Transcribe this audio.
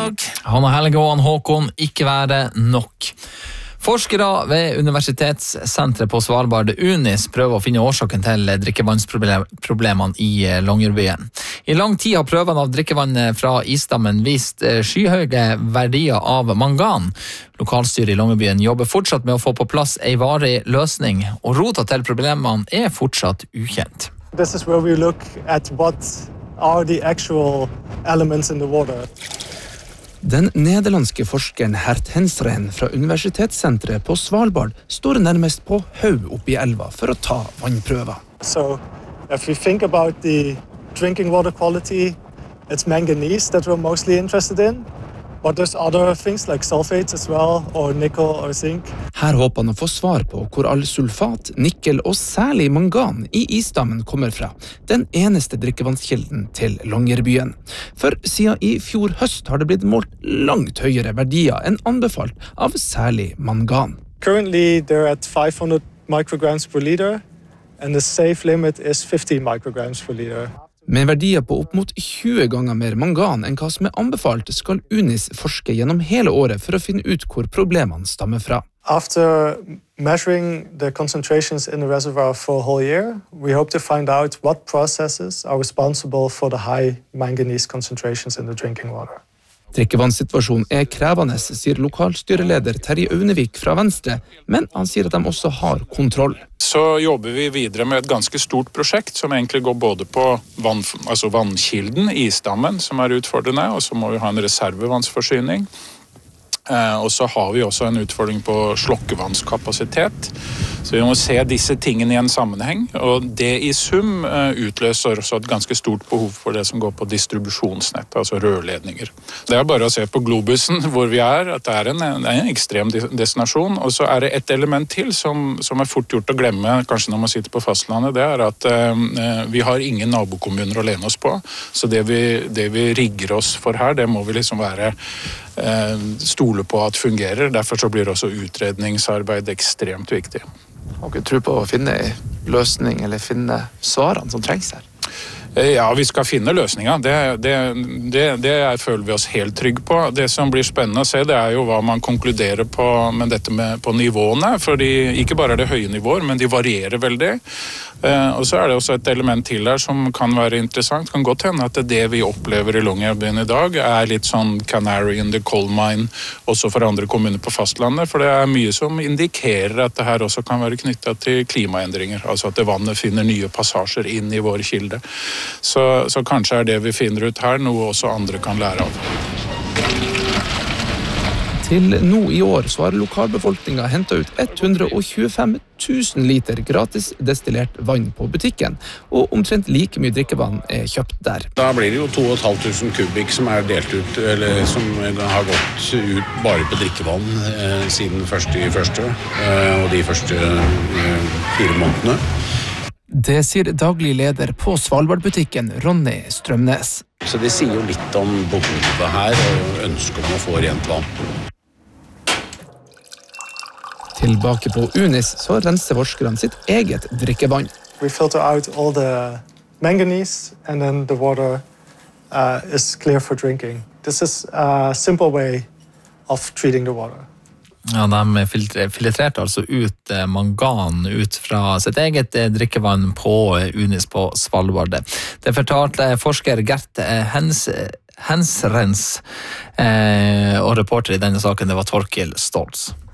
nok. Hanna Helge og Håkon ikke være nok. Forskere ved Universitetssenteret på Svalbard, UNIS, prøver å finne årsaken til drikkevannsproblemene i Longyearbyen. I lang tid har prøvene av drikkevann fra isdammen vist skyhøye verdier av mangan. Lokalstyret i Longyearbyen jobber fortsatt med å få på plass en varig løsning, og rota til problemene er fortsatt ukjent. This is where we look at what are the actual elements in the water. Den nederlandske forskeren Hert Hensreen fra Universitetssenteret på Svalbard står nærmest på haug oppi elva for å ta vannprøver. So if we think about the drinking water quality, it's manganese that we're mostly interested in. But there's other things like sulfates as well, or nickel or zinc. Her håper han å få svar på hvor all sulfat, nikkel og særlig mangan i isdammen kommer fra. Den eneste drikkevannskilden til Longyearbyen. For siden i fjor høst har det blitt målt langt høyere verdier enn anbefalt av særlig mangan. Currently they're at 500 micrograms per liter, and the safe limit is 50 micrograms per liter. Med verdier på opp mot 20 ganger mer mangan enn hva som er anbefalt, skal UNIS forske gjennom hele året for å finne ut hvor problemene stammer fra. After measuring the concentrations in the reservoir for a whole year, we hope to find out what processes are responsible for the high manganese concentrations in the drinking water. Drikkevannssituasjonen er krevende, sier lokalstyreleder Terje Aunevik fra Venstre, men han sier at de også har kontroll. Så jobber vi videre med et ganske stort prosjekt som egentlig går både på vannkilden, isdammen, som er utfordrende, og så må vi ha en reservevannsforsyning. Og så har vi også en utfordring på slokkevannskapasitet. Så vi må se disse tingene i en sammenheng, og det i sum utløser også et ganske stort behov for det som går på distribusjonsnett, altså rørledninger. Det er bare å se på globusen hvor vi er, at det er en ekstrem destinasjon, og så er det et element til som er fort gjort å glemme, kanskje når man sitter på fastlandet, det er at vi har ingen nabokommuner å lene oss på, så det vi rigger oss for her, det må vi liksom være stole på at fungerer. Derfor så blir også utredningsarbeid ekstremt viktig. Har dere tro på å finne en løsning eller finne svarene som trengs her? Ja, vi skal finne løsninger. Det føler vi oss helt trygg på. Det som blir spennende å se, det er jo hva man konkluderer på med dette på nivåene. Fordi ikke bare er det høye nivåer, men de varierer veldig. Og så er det også et element til her som kan være interessant. Kan godt hende at det vi opplever i Longyearbyen i dag er litt sånn canary in the coal mine også for andre kommuner på fastlandet. For det er mye som indikerer at det her også kan være knyttet til klimaendringer. Altså at det vannet finner nye passasjer inn i vår kilde. Så kanskje er det vi finner ut her noe også andre kan lære av. Til nå i år så har lokalbefolkningen hentet ut 125 000 liter gratis destillert vann på butikken, og omtrent like mye drikkevann er kjøpt der. Da blir det jo 2500 kubikk som er delt ut, eller som har gått ut bare på drikkevann siden 1.1. Og de første 4 månedene. Det sier daglig leder på Svalbardbutikken, Ronny Strømnes. Så det sier jo litt om behovet her og ønsket om å få rent vann. Tilbake på UNIS så renser forskerne sitt eget drikkevann. We filter out all the manganese and then the water is clear for drinking. This is a simple way of treating the water. Ja, de filtrerte altså ut mangan ut fra sitt eget drikkevann på UNIS på Svalbard. Det fortalte forsker Gert Hensrens, og reporter i denne saken det var Torkil Stolz.